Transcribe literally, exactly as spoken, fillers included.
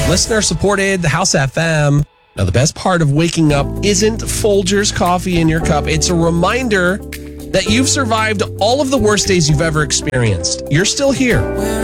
Listener supported the House F M. Now, the best part of waking up isn't Folgers coffee in your cup. It's a reminder that you've survived all of the worst days you've ever experienced. You're still here.